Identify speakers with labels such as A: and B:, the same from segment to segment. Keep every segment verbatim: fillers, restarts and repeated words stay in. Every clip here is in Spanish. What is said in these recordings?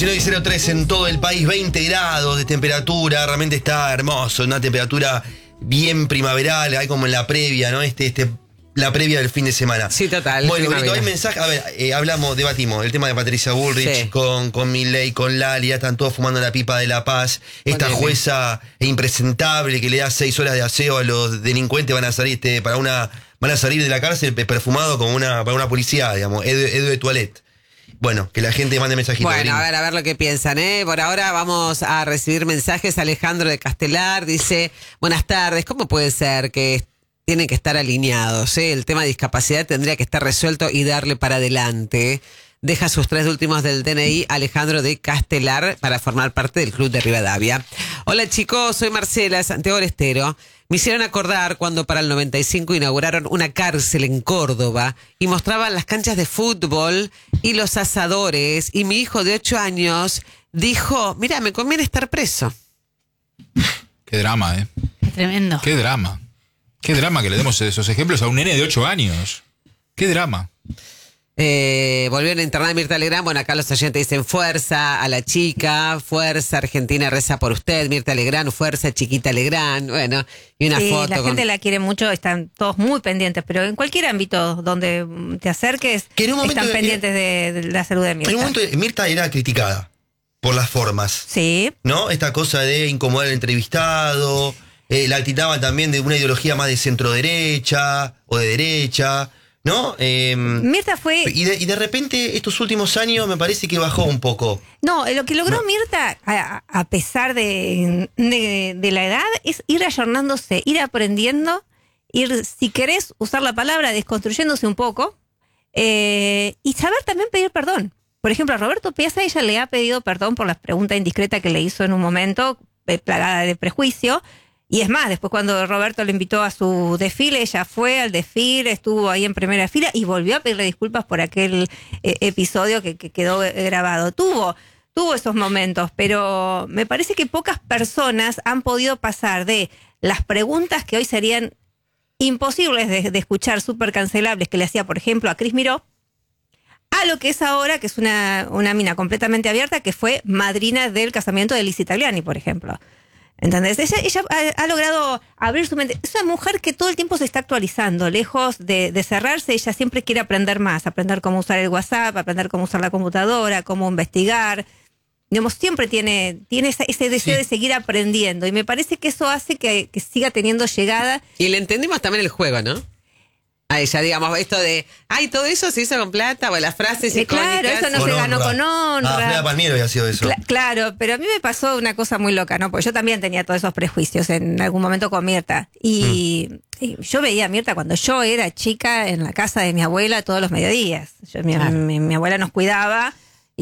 A: diecinueve cero tres en todo el país, veinte grados de temperatura, realmente está hermoso, una temperatura bien primaveral, hay como en la previa, ¿no? Este, este, la previa del fin de semana.
B: Sí, total.
A: Bueno, Brito, hay mensajes, a ver, eh, hablamos, debatimos el tema de Patricia Bullrich sí. con, con Milei, con Lali, ya están todos fumando la pipa de la paz. Esta Ponele. jueza impresentable que le da seis horas de aseo a los delincuentes van a salir este, para una, van a salir de la cárcel perfumado como una, para una policía, digamos, Edu, Edu de Toilette. Bueno, que la gente mande mensajitos.
B: Bueno,
A: gringo.
B: a ver, a ver lo que piensan, ¿eh? Por ahora vamos a recibir mensajes. Alejandro de Castelar dice, buenas tardes, ¿cómo puede ser que tienen que estar alineados? ¿eh? El tema de discapacidad tendría que estar resuelto y darle para adelante. Deja sus tres últimos del D N I, Alejandro de Castelar, para formar parte del Club de Rivadavia. Hola chicos, soy Marcela, de Santiago del Estero. Me hicieron acordar cuando para el noventa y cinco inauguraron una cárcel en Córdoba y mostraban las canchas de fútbol y los asadores, y mi hijo de ocho años dijo, mira, me conviene estar preso.
C: Qué drama, ¿eh?
D: Es tremendo.
C: Qué drama. Qué drama que le demos esos ejemplos a un nene de ocho años. Qué drama.
B: Eh, volvieron a internar a Mirta Legrand. Bueno, acá los oyentes dicen fuerza a la chica, fuerza, Argentina reza por usted, Mirta Legrand, fuerza, chiquita Legrand. Bueno, y una
E: sí,
B: foto.
E: La
B: con...
E: gente la quiere mucho, están todos muy pendientes, pero en cualquier ámbito donde te acerques, están de, pendientes de, de la salud de Mirta.
A: En un momento Mirta era criticada por las formas.
E: Sí.
A: ¿No? Esta cosa de incomodar al entrevistado, eh, la titaban también de una ideología más de centro derecha o de derecha. ¿No? Eh,
E: Mirta fue...
A: Y de, y de repente, estos últimos años, me parece que bajó un poco.
E: No, lo que logró
A: no.
E: Mirta, a, a pesar de, de, de la edad, es ir ayornándose, ir aprendiendo, ir, si querés usar la palabra, desconstruyéndose un poco, eh, y saber también pedir perdón. Por ejemplo, a Roberto Piazza, ella le ha pedido perdón por la pregunta indiscreta que le hizo en un momento, eh, plagada de prejuicio. Y es más, después cuando Roberto le invitó a su desfile, ella fue al desfile, estuvo ahí en primera fila y volvió a pedirle disculpas por aquel eh, episodio que, que quedó grabado. Tuvo, tuvo esos momentos, pero me parece que pocas personas han podido pasar de las preguntas que hoy serían imposibles de, de escuchar, súper cancelables, que le hacía, por ejemplo, a Cris Miró, a lo que es ahora, que es una, una mina completamente abierta, que fue madrina del casamiento de Lizzie Tagliani, por ejemplo. ¿Entendés? Ella, ella ha, ha logrado abrir su mente. Es una mujer que todo el tiempo se está actualizando. Lejos de, de cerrarse, ella siempre quiere aprender más. Aprender cómo usar el WhatsApp, aprender cómo usar la computadora, cómo investigar. Digamos, siempre tiene, tiene ese, ese deseo sí. de seguir aprendiendo. Y me parece que eso hace que, que siga teniendo llegada.
B: Y le entendimos también el juego, ¿no? A ella, digamos, esto de, ay, todo eso se hizo con plata, o las frases
E: eh,
B: icónicas.
E: Claro, eso no
A: con
E: se
A: honra.
E: ganó con honra.
A: Ah, Freda Palmiero había sido eso.
E: Cla- claro, pero a mí me pasó una cosa muy loca, ¿no? Porque yo también tenía todos esos prejuicios en algún momento con Mirta. Y, mm. y yo veía a Mirta cuando yo era chica en la casa de mi abuela todos los mediodías. Yo, mi, claro. mi, mi abuela nos cuidaba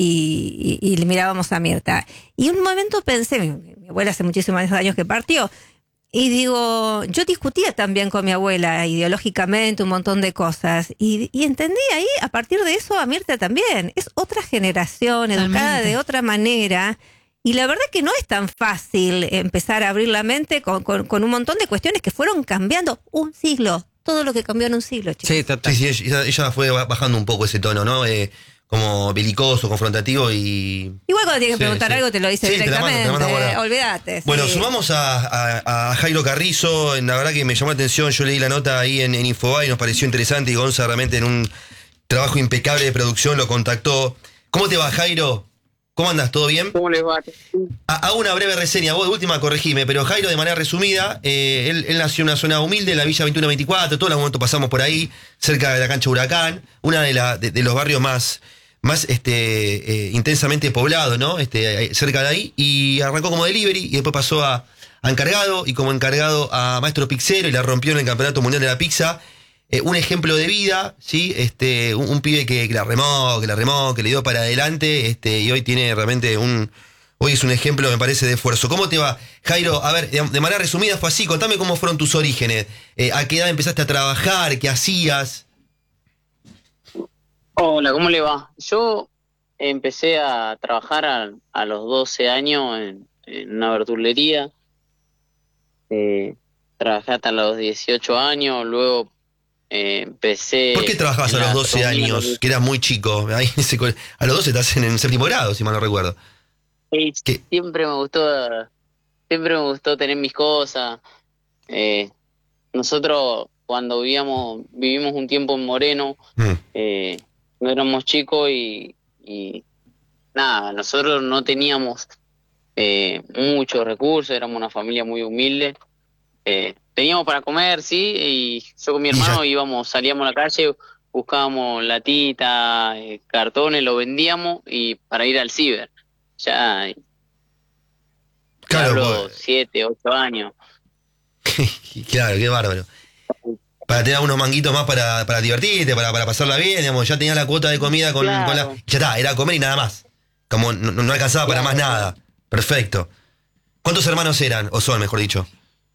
E: y, y, y le mirábamos a Mirta. Y un momento pensé, mi, mi abuela hace muchísimos años que partió, y digo, yo discutía también con mi abuela ideológicamente un montón de cosas y, y entendí ahí, a partir de eso, a Mirta también. Es otra generación, educada Totalmente. de otra manera, y la verdad que no es tan fácil empezar a abrir la mente con, con, con un montón de cuestiones que fueron cambiando un siglo, todo lo que cambió en un siglo, chicos.
A: Sí, total. Sí, sí, ella, ella fue bajando un poco ese tono, ¿no? Eh, como belicoso, confrontativo y...
E: Igual cuando tienes que
A: sí,
E: preguntar
A: sí.
E: algo te lo dice
A: sí,
E: directamente,
A: te la mando, te la mando
E: olvídate.
A: Bueno,
E: sí.
A: sumamos a, a, a Jairo Carrizo, la verdad que me llamó la atención, yo leí la nota ahí en, en Infobae y nos pareció interesante y Gonza realmente en un trabajo impecable de producción lo contactó. ¿Cómo te va, Jairo? ¿Cómo andas? ¿Todo bien?
F: ¿Cómo les va?
A: Hago una breve reseña, vos de última corregime, pero Jairo de manera resumida, eh, él, él nació en una zona humilde, en la Villa veintiuno veinticuatro, todos los momentos pasamos por ahí, cerca de la cancha Huracán, una de, la, de, de los barrios más... más este eh, intensamente poblado, ¿no? Este, cerca de ahí, y arrancó como delivery y después pasó a, a encargado, y como encargado a maestro pizzero y la rompió en el Campeonato Mundial de la Pizza. Eh, un ejemplo de vida, ¿sí? Este, un, un pibe que, que la remó, que la remó, que le dio para adelante, este, y hoy tiene realmente un... Hoy es un ejemplo, me parece, de esfuerzo. ¿Cómo te va, Jairo? A ver, de, de manera resumida fue así, contame cómo fueron tus orígenes. Eh, ¿A qué edad empezaste a trabajar? ¿Qué hacías?
F: Hola, ¿cómo le va? Yo empecé a trabajar a, a los doce años en, en una verdulería. Eh, trabajé hasta los dieciocho años, luego eh, empecé...
A: ¿Por qué trabajabas
F: en
A: a los
F: la
A: doce
F: gastronomía.
A: años? Que eras muy chico. Ahí en ese co- a los doce estás en, en séptimo grado, si mal no recuerdo.
F: Y
A: ¿Qué?
F: siempre me gustó, siempre me gustó tener mis cosas. Eh, nosotros cuando vivíamos, vivimos un tiempo en Moreno,
A: Mm.
F: eh, no éramos chicos y, y nada, nosotros no teníamos eh, muchos recursos, éramos una familia muy humilde. Eh, teníamos para comer, sí, y yo con mi
A: Y ya-
F: hermano íbamos, salíamos a la calle, buscábamos latita, eh, cartones, lo vendíamos y para ir al ciber. Ya, te
A: Claro,
F: hablo
A: pues,
F: siete, ocho años.
A: claro, qué bárbaro. Para tener unos manguitos más para, para divertirte, para, para pasarla bien, digamos, ya tenía la cuota de comida con,
F: Claro.
A: con la. Ya está, era comer y nada más. Como no, no alcanzaba para más
F: Claro.
A: nada. Perfecto. ¿Cuántos hermanos eran? O son, mejor dicho.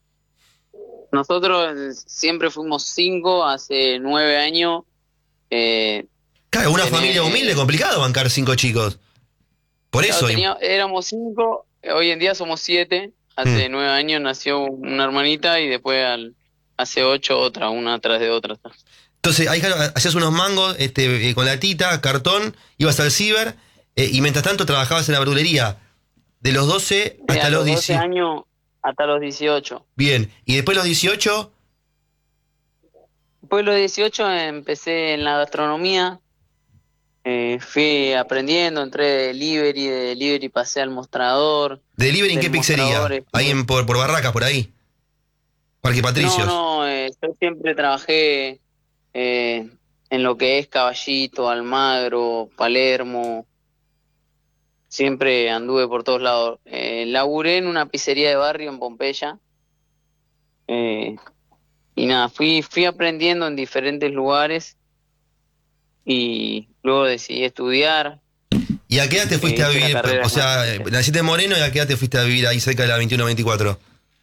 F: Nosotros eh, siempre fuimos cinco, hace nueve años. Eh,
A: Claro, una
F: Tenés-
A: familia humilde, complicado bancar cinco chicos. Por
F: claro,
A: eso.
F: tenía- éramos cinco, eh, hoy en día somos siete. Hace
A: Mm.
F: nueve años nació una hermanita y después al, hace ocho otra, una atrás de otra.
A: Entonces, ahí claro, hacías unos mangos este, eh, con la tita, cartón, ibas al ciber eh, y mientras tanto trabajabas en la verdulería. De los doce
F: Eh,
A: hasta
F: a
A: los
F: los doce
A: dieciocho.
F: años hasta los dieciocho.
A: Bien. Y después los dieciocho.
F: Después de los dieciocho empecé en la gastronomía. Eh, fui aprendiendo, entré de delivery, de delivery pasé al mostrador.
A: ¿Delivery en
F: Del
A: qué pizzería?
F: mostrador, este.
A: Ahí en, por, por Barracas, por ahí. Parque Patricios.
F: No, no, eh, yo siempre trabajé eh, en lo que es Caballito, Almagro, Palermo. Siempre anduve por todos lados. Eh, laburé en una pizzería de barrio en Pompeya. Eh, y nada, fui, fui aprendiendo en diferentes lugares y luego decidí estudiar.
A: ¿Y a qué edad te fuiste
F: Eh,
A: a
F: hice la
A: vivir?
F: carrera
A: O sea,
F: más.
A: eh, naciste en Moreno y a qué edad te fuiste a vivir ahí cerca de la veintiuno veinticuatro.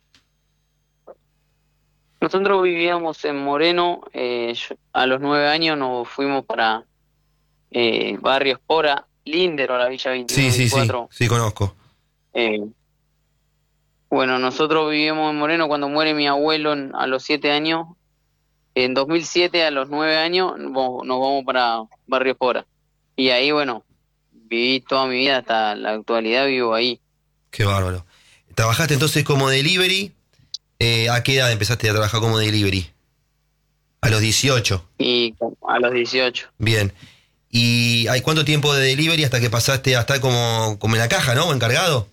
F: Nosotros vivíamos en Moreno, eh, yo- a los nueve años nos fuimos para eh, Barrio Espora, Lindero, la Villa veintiuno
A: Sí, sí, sí.
F: veinticuatro.
A: Sí, conozco.
F: Eh, bueno, nosotros vivimos en Moreno cuando muere mi abuelo en- a los siete años. En dos mil siete, a los nueve años, nos vamos nos vamos para Barrio Espora. Y ahí, bueno, viví toda mi vida hasta la actualidad, vivo ahí.
A: Qué bárbaro. ¿Trabajaste entonces como delivery? Eh, ¿A qué edad empezaste a trabajar como delivery? A los dieciocho.
F: Y a los dieciocho.
A: Bien. ¿Y hay cuánto tiempo de delivery hasta que pasaste a estar como, como en la caja, ¿no? ¿O encargado?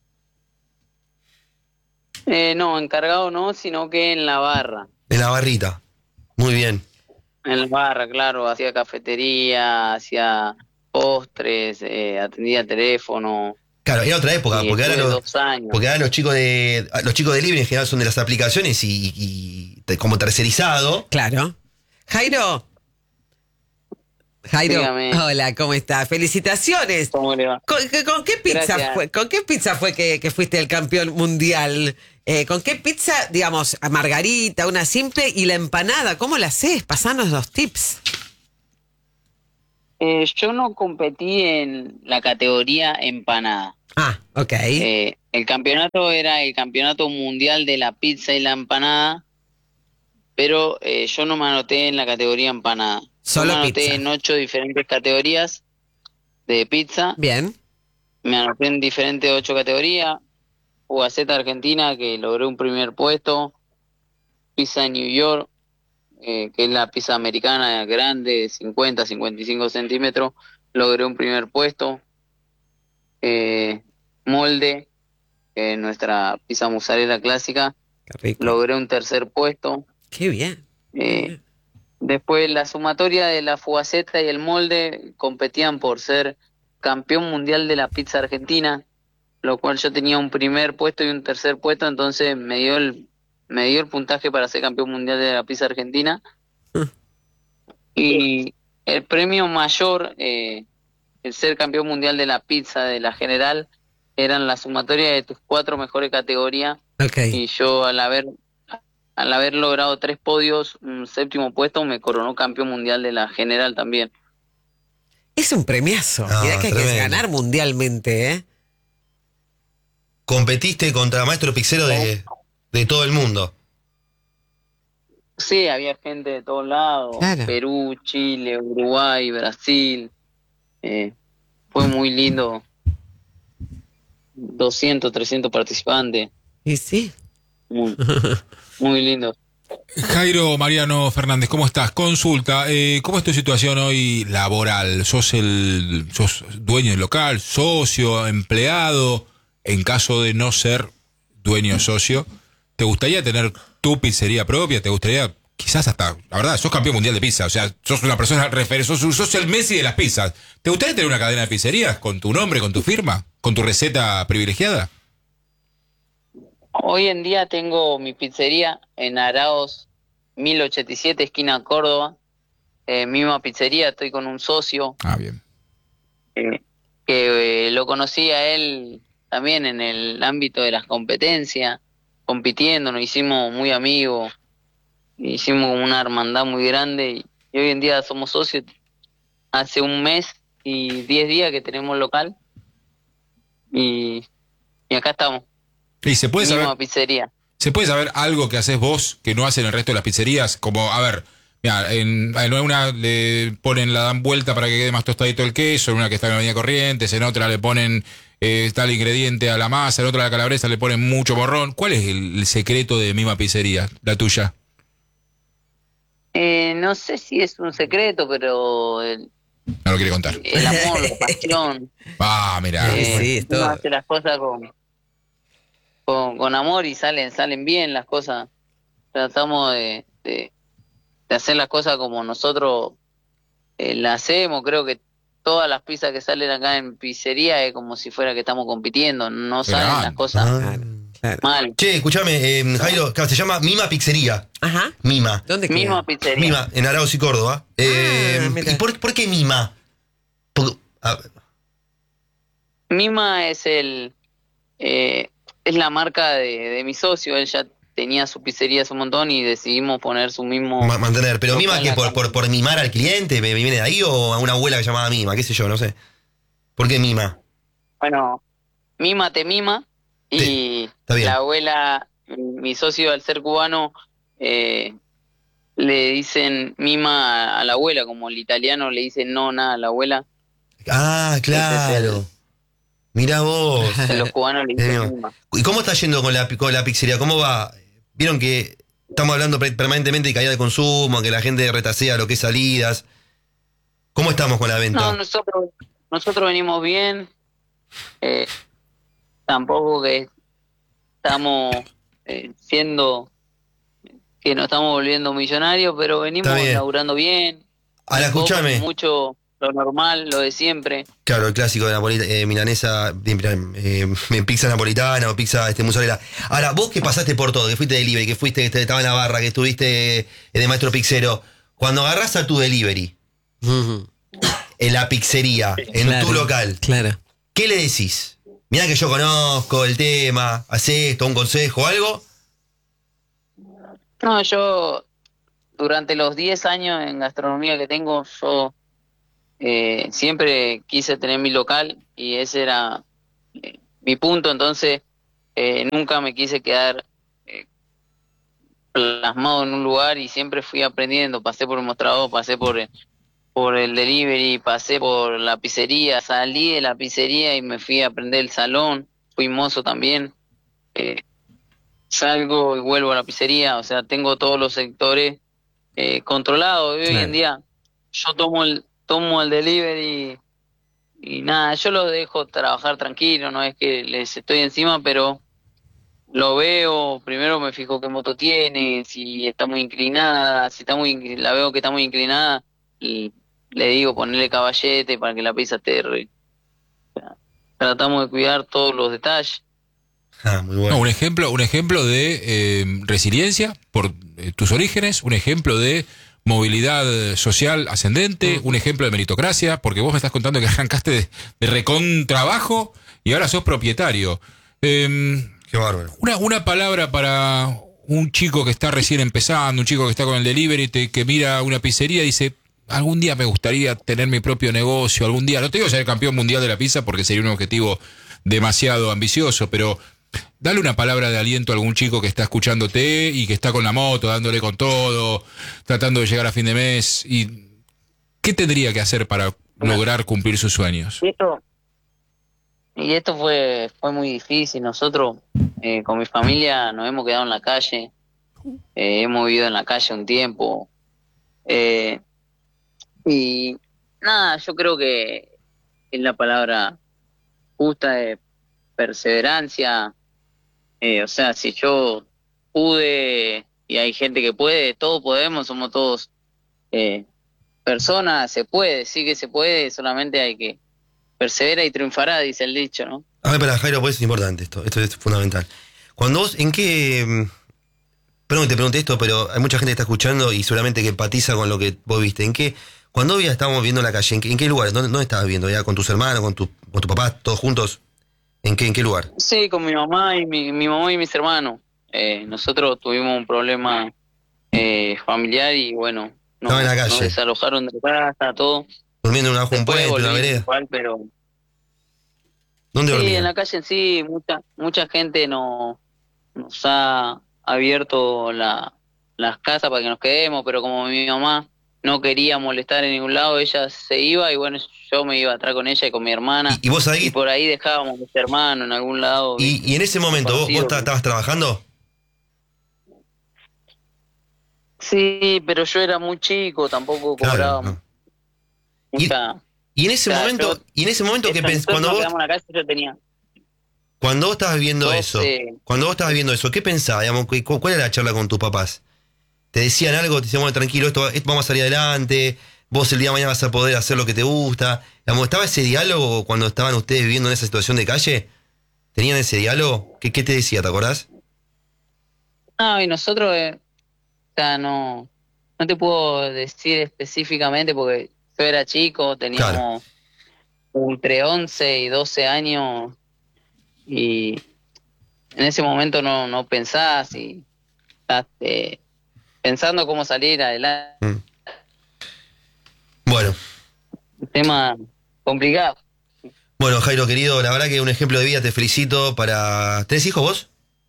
F: Eh, no, encargado no, sino que en la barra.
A: En la barrita. Muy bien.
F: En la barra, claro, hacía cafetería, hacía postres, eh, atendía el teléfono.
A: Claro, era otra época,
F: y
A: porque ahora,
F: estuve
A: los,
F: dos años.
A: porque ahora los chicos de los chicos de delivery en general son de las aplicaciones y, y te- como tercerizado.
B: Claro. Jairo. Jairo,
F: Dígame.
B: hola, ¿cómo estás? Felicitaciones.
F: ¿Cómo le va?
B: ¿Con, con qué pizza
F: Gracias.
B: fue, ¿con qué pizza fue que, que fuiste el campeón mundial? Eh, ¿Con qué pizza, digamos, a margarita, una simple y la empanada? ¿Cómo la haces? Pasanos los tips.
F: Eh, yo no competí en la categoría empanada.
B: Ah, ok.
F: Eh, el campeonato era el campeonato mundial de la pizza y la empanada, pero eh, yo no me anoté en la categoría empanada.
B: Solo
F: yo me anoté
B: pizza.
F: en ocho diferentes categorías de pizza.
B: Bien.
F: Me anoté en diferentes ocho categorías. Ugaceta Argentina, que logré un primer puesto. Pizza de New York, eh, que es la pizza americana grande, de cincuenta, cincuenta y cinco centímetros. Logré un primer puesto. Eh, molde, eh, nuestra pizza mozzarella clásica.
B: Qué rico.
F: Logré un tercer puesto.
B: Qué bien.
F: Eh, después la sumatoria de la fugaceta y el molde competían por ser campeón mundial de la pizza argentina, lo cual yo tenía un primer puesto y un tercer puesto, entonces me dio el me dio el puntaje para ser campeón mundial de la pizza argentina. Y el premio mayor, eh, el ser campeón mundial de la pizza de la general, eran la sumatoria de tus cuatro mejores categorías.
B: Ok.
F: Y yo al haber al haber logrado tres podios, un séptimo puesto, me coronó campeón mundial de la general también.
B: Es un premiazo.
A: Ah,
B: Mirá que hay que
A: tremendo.
B: ganar mundialmente, ¿eh?
A: Competiste contra maestros pizzeros de, de todo el mundo.
F: Sí, había gente de todos lados,
B: Claro.
F: Perú, Chile, Uruguay, Brasil. Eh, fue muy lindo, doscientos, trescientos participantes,
B: Y sí.
F: muy, muy lindo.
C: Jairo Mariano Fernández, ¿cómo estás? Consulta, eh, ¿cómo es tu situación hoy laboral? ¿Sos el sos dueño del local, socio, empleado? En caso de no ser dueño socio, ¿te gustaría tener tu pizzería propia? ¿Te gustaría, quizás hasta, la verdad, sos campeón mundial de pizza, o sea, sos una persona referente, sos, sos el Messi de las pizzas? ¿Te gustaría tener una cadena de pizzerías con tu nombre, con tu firma, con tu receta privilegiada?
F: Hoy en día tengo mi pizzería en Araos mil ochenta y siete, esquina Córdoba. Eh, misma pizzería, estoy con un socio
C: Ah, bien.
F: eh, que eh, lo conocí a él también en el ámbito de las competencias, compitiendo, nos hicimos muy amigos, hicimos una hermandad muy grande y, y hoy en día somos socios. Hace un mes y diez días que tenemos local y, y acá estamos,
C: ¿Y se puede
F: misma
C: saber,
F: pizzería.
C: se puede saber algo que haces vos que no hacen el resto de las pizzerías? Como, a ver, mira, en, en una le ponen, la dan vuelta para que quede más tostadito el queso, en una que está en la Avenida Corrientes, en otra le ponen eh, tal ingrediente a la masa, en otra a la calabresa le ponen mucho morrón. ¿Cuál es el, el secreto de Mima Pizzería, la tuya?
F: Eh, no sé si es un secreto, pero el,
C: No lo quiere contar.
F: el amor, la pasión,
C: Ah, mira.
B: Sí,
F: eh,
B: sí, es
F: uno
B: todo.
F: hace las cosas con, con, con amor y salen salen bien las cosas. Tratamos de, de, de hacer las cosas como nosotros eh, las hacemos. Creo que todas las pizzas que salen acá en pizzería es como si fuera que estamos compitiendo, no salen
C: Grande.
F: las cosas
A: Ah.
B: Claro, claro.
F: mal.
A: Che, escuchame, eh, Jairo, claro, se llama Mima Pizzería.
B: Ajá.
A: Mima.
B: ¿Dónde queda?
F: Misma pizzería.
A: Mima, en Arauz y Córdoba. Eh,
B: Ah, mira.
A: ¿Y por, por qué Mima? Por- a-
F: Mima es el eh, es la marca de, de mi socio. Él ya tenía su pizzería hace un montón y decidimos poner su mismo
A: ma- mantener. Pero
F: local
A: Mima, que por,
F: acá.
A: por, por mimar al cliente, ¿me, me viene de ahí o a una abuela que se llamaba Mima? ¿Qué sé yo? No sé. ¿Por qué Mima?
F: Bueno, Mima te mima y
A: Sí, está bien.
F: la abuela, mi socio al ser cubano, eh, le dicen mima a, a la abuela, como el italiano le dice nona a la abuela,
A: Ah, claro. Mirá vos.
F: los cubanos le
A: Bien,
F: dicen
A: bien.
F: mima.
A: ¿Y cómo está yendo con la, con la pizzería? ¿Cómo va? Vieron que estamos hablando pre- permanentemente de caída de consumo, que la gente retasea lo que es salidas. ¿Cómo estamos con la venta?
F: No, nosotros, nosotros venimos bien, eh, tampoco que estamos eh, siendo, que nos estamos volviendo millonarios, pero venimos
A: Está bien.
F: laburando bien.
A: Ahora,
F: Poco,
A: escúchame.
F: mucho lo normal, lo de siempre.
A: Claro, el clásico de napolita- eh, milanesa, eh, eh, pizza napolitana o pizza este, mozzarella. Ahora, vos que pasaste por todo, que fuiste delivery, que fuiste, que estaba en la barra, que estuviste eh, de maestro pizzero, cuando agarrás a tu delivery
B: Ujú.
A: en la pizzería, en
B: Claro,
A: tu local,
B: Claro.
A: ¿qué le decís? Mirá que yo conozco el tema, hace esto, un consejo, algo.
F: No, yo durante los diez años en gastronomía que tengo, yo eh, siempre quise tener mi local y ese era eh, mi punto, entonces eh, nunca me quise quedar eh, plasmado en un lugar y siempre fui aprendiendo. Pasé por el mostrador, pasé por el, por el delivery, pasé por la pizzería, salí de la pizzería y me fui a aprender el salón, fui mozo también. Eh, salgo y vuelvo a la pizzería, o sea, tengo todos los sectores eh, controlados. Y hoy
B: Claro.
F: en día yo tomo el tomo el delivery y, y nada, yo los dejo trabajar tranquilo, no es que les estoy encima, pero lo veo, primero me fijo qué moto tiene, si está muy inclinada, si está muy incli- la veo que está muy inclinada y le digo ponerle caballete para que la pizza esté re- o sea, tratamos de cuidar todos los detalles.
A: Ah, muy
C: No,
A: bueno.
C: un ejemplo, un ejemplo de eh, resiliencia por eh, tus orígenes, un ejemplo de movilidad social ascendente, un ejemplo de meritocracia, porque vos me estás contando que arrancaste de, de recontrabajo y ahora sos propietario. Eh,
A: Qué bárbaro.
C: una, una palabra para un chico que está recién empezando, un chico que está con el delivery, te- que mira una pizzería y dice, algún día me gustaría tener mi propio negocio, algún día, no te digo ser campeón mundial de la pizza porque sería un objetivo demasiado ambicioso, pero Dale una palabra de aliento a algún chico que está escuchándote y que está con la moto, dándole con todo, tratando de llegar a fin de mes. Y ¿qué tendría que hacer para lograr cumplir sus sueños?
F: Y esto, y esto fue, fue muy difícil. Nosotros, eh, con mi familia, nos hemos quedado en la calle. Eh, hemos vivido en la calle un tiempo. Eh, y nada, yo creo que es la palabra justa de perseverancia. Eh, o sea, si yo pude y hay gente que puede, todos podemos, somos todos eh, personas, se puede, sí que se puede, solamente hay que perseverar y triunfará, dice el dicho, ¿no?
A: A ver, para Jairo, pues es importante esto, esto es fundamental. Cuando vos, ¿en qué...? Perdón que te pregunté esto, pero hay mucha gente que está escuchando y seguramente que empatiza con lo que vos viste. ¿En qué? Cuando ya estábamos viendo la calle, ¿en qué, en qué lugar? ¿Dónde, dónde estabas viendo? ¿Ya con tus hermanos, con tu, con tu papá, todos juntos? ¿En qué, en qué lugar?
F: Sí, con mi mamá y mi, mi mamá y mis hermanos. Eh, nosotros tuvimos un problema eh, familiar y bueno, nos,
A: Estaba en la calle.
F: nos desalojaron de casa, todo.
A: ¿Durmiendo en un
F: Después
A: puente, en una
F: volvimos
A: vereda?
F: igual, pero
A: ¿Dónde
F: sí,
A: dormían?
F: en la calle en sí, mucha mucha gente no, nos ha abierto la, las casas para que nos quedemos, pero como mi mamá no quería molestar en ningún lado, ella se iba y bueno, yo me iba atrás con ella y con mi hermana.
A: ¿Y, y vos ahí?
F: Y por ahí dejábamos a mis hermanos en algún lado.
A: Y, y en ese momento, ¿vos, vos ta- estabas trabajando?
F: Sí, pero yo era muy chico, tampoco
A: Claro,
F: cobrábamos
A: no.
F: mucha...
A: Y en ese
F: O sea,
A: momento,
F: yo-
A: y en ese momento que
F: Eso,
A: pens-
F: nosotros
A: cuando
F: nos
A: vos,
F: quedamos en la casa, yo tenía
A: cuando vos estabas viendo
F: doce.
A: eso, cuando vos estabas viendo eso, ¿qué pensabas? Digamos, ¿cu- ¿Cuál era la charla con tus papás? ¿Te decían algo? ¿Te decían, bueno, tranquilo, esto, esto vamos a salir adelante? ¿Vos el día de mañana vas a poder hacer lo que te gusta? Digamos, ¿estaba ese diálogo cuando estaban ustedes viviendo en esa situación de calle? ¿Tenían ese diálogo? ¿Qué, qué te decía, te acordás?
F: No, y nosotros, eh, o sea, no, no te puedo decir específicamente porque yo era chico, teníamos entre once y doce años y en ese momento no, no pensás y estás eh, pensando cómo salir adelante.
A: Mm. Bueno,
F: Un tema complicado.
A: bueno, Jairo, querido, la verdad que un ejemplo de vida, te felicito para... ¿Tenés hijos vos?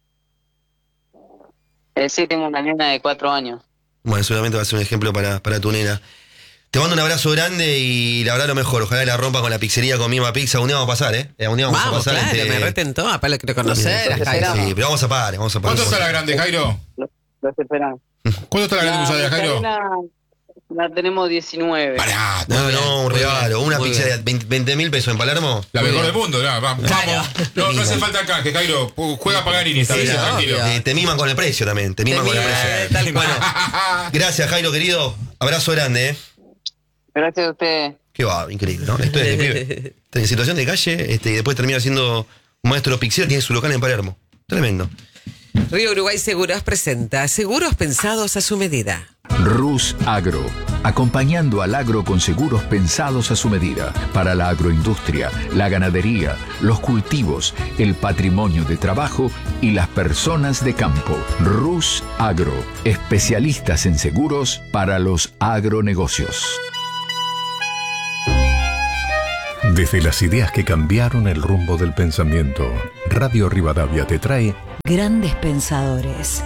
F: Eh, sí, tengo una nena de cuatro años.
A: Bueno, seguramente va a ser un ejemplo para, para tu nena. Te mando un abrazo grande y la verdad lo mejor. Ojalá la rompa con la pizzería, con Mima Pizza. Un día vamos a pasar, ¿eh? Un día vamos,
B: Vamos,
A: a pasar.
B: claro,
A: este-
B: me retentó, aparte lo quiero conocer.
F: Sí,
B: a Jairo.
A: Sí, pero vamos a parar, vamos a parar.
C: ¿Cuánto está la grande, Jairo?
F: Los esperamos.
C: ¿Cuánto está la grande que usás, Jairo?
F: Macarena la tenemos diecinueve.
C: Barato.
A: No,
B: Muy bien,
A: no, un
B: muy
A: regalo.
B: bien,
A: Una
B: muy
A: pizza
B: bien.
A: de veinte mil pesos en Palermo.
C: La
B: Muy
C: mejor
B: bien.
C: del mundo, ya, vamos.
B: Claro.
C: vamos. No, no hace falta acá, que Jairo juega Paganini esta
B: Sí,
C: vez,
B: sí,
C: tranquilo.
B: obvio.
A: Eh, te miman con el precio también. Te miman
B: Te
A: con el
B: miman,
A: precio.
B: tal cual.
A: Bueno, gracias, Jairo, querido. Abrazo grande, ¿eh?
F: Gracias a ustedes.
A: Qué va, increíble, ¿no? La historia de pibe. Está en situación de calle este, y después termina siendo un maestro pizzero, tiene su local en Palermo. Tremendo.
B: Río Uruguay Seguros presenta seguros pensados a su medida.
D: Rus Agro, acompañando al agro con seguros pensados a su medida para la agroindustria, la ganadería, los cultivos, el patrimonio de trabajo y las personas de campo. Rus Agro, especialistas en seguros para los agronegocios.
G: Desde las ideas que cambiaron el rumbo del pensamiento, Radio Rivadavia te trae
H: Grandes Pensadores.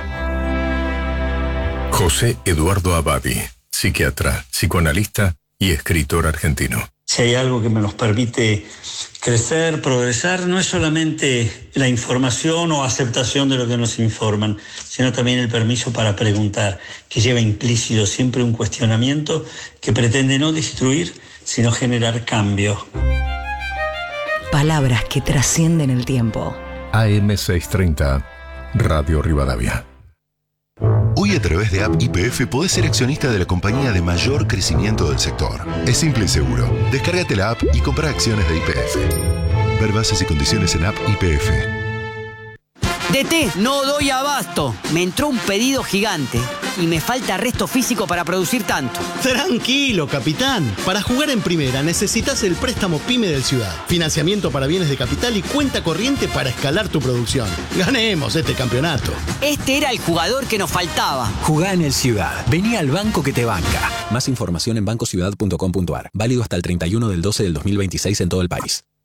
G: José Eduardo Abadi, psiquiatra, psicoanalista y escritor argentino.
I: Si hay algo que me nos permite crecer, progresar, no es solamente la información o aceptación de lo que nos informan, sino también el permiso para preguntar, que lleva implícito siempre un cuestionamiento que pretende no destruir, sino generar cambio.
H: Palabras que trascienden el tiempo.
G: A M seiscientos treinta, Radio Rivadavia.
J: Hoy a través de App Y P F podés ser accionista de la compañía de mayor crecimiento del sector. Es simple y seguro. Descárgate la app y compra acciones de Y P F. Ver bases y condiciones en App Y P F.
K: D T, no doy abasto. Me entró un pedido gigante y me falta resto físico para producir tanto.
L: Tranquilo, capitán. Para jugar en primera necesitas el préstamo PYME del Ciudad. Financiamiento para bienes de capital y cuenta corriente para escalar tu producción. Ganemos este campeonato.
K: Este era el jugador que nos faltaba.
M: Jugá en el Ciudad. Vení al banco que te banca. Más información en banco ciudad punto com punto a r. Válido hasta el treinta y uno del doce del dos mil veintiséis en todo el país.